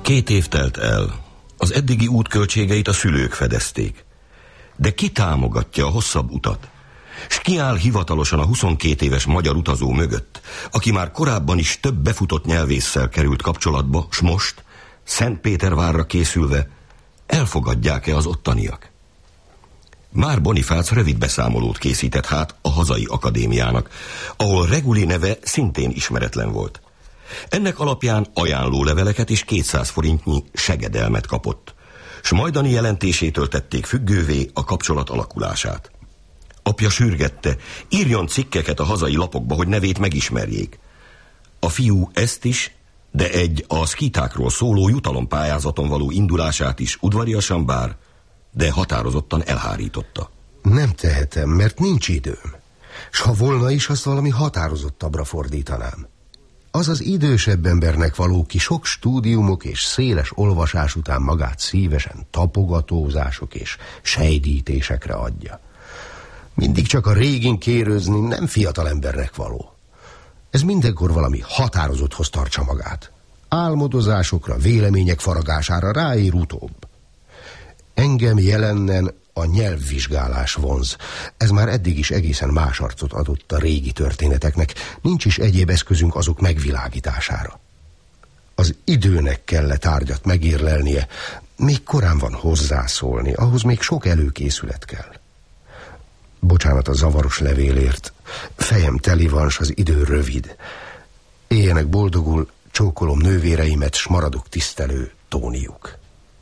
2 év telt el. Az eddigi út költségeit a szülők fedezték. De ki támogatja a hosszabb utat? S ki áll hivatalosan a 22 éves magyar utazó mögött, aki már korábban is több befutott nyelvésszel került kapcsolatba, s most, Szentpétervárra készülve, elfogadják-e az ottaniak? Már Bonifác rövid beszámolót készített hát a hazai akadémiának, ahol Reguli neve szintén ismeretlen volt. Ennek alapján ajánlóleveleket és 200 forintnyi segedelmet kapott, s majdani jelentésétől tették függővé a kapcsolat alakulását. Apja sürgette, írjon cikkeket a hazai lapokba, hogy nevét megismerjék. A fiú ezt is, de egy a szkítákról szóló jutalompályázaton való indulását is udvariasan bár, de határozottan elhárította. Nem tehetem, mert nincs időm. S ha volna is, azt valami határozottabbra fordítanám. Az az idősebb embernek való, ki sok stúdiumok és széles olvasás után magát szívesen tapogatózások és sejdítésekre adja. Mindig csak a régin kérőzni nem fiatal embernek való. Ez mindenkor valami határozotthoz tartsa magát. Álmodozásokra, vélemények faragására ráér utóbb. Engem jelennem a nyelvvizsgálás vonz. Ez már eddig is egészen más arcot adott a régi történeteknek. Nincs is egyéb eszközünk azok megvilágítására. Az időnek kell tárgyat megérlelnie. Még korán van hozzászólni, ahhoz még sok előkészület kell. Bocsánat a zavaros levélért. Fejem teli van, s az idő rövid. Éljenek boldogul, csókolom nővéreimet, s maradok tisztelő Tóniuk.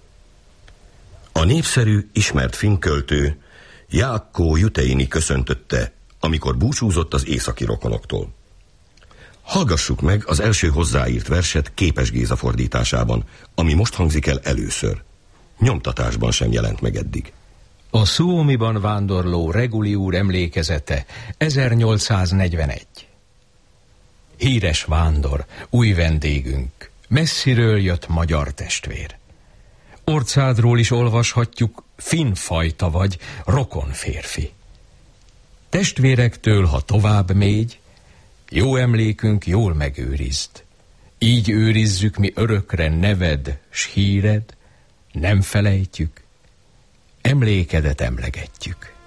A népszerű, ismert finn költő Jaakko Juteini köszöntötte, amikor búcsúzott az északi rokonoktól. Hallgassuk meg az első hozzáírt verset Képes Géza fordításában, ami most hangzik el először. Nyomtatásban sem jelent meg eddig. A Suomiban vándorló Reguli úr emlékezete 1841. Híres vándor, új vendégünk, messziről jött magyar testvér. Orcádról is olvashatjuk, finn fajta vagy, rokon férfi. Testvérektől, ha tovább mégy, jó emlékünk jól megőrizd. Így őrizzük mi örökre neved s híred, nem felejtjük, emlékedet emlegetjük.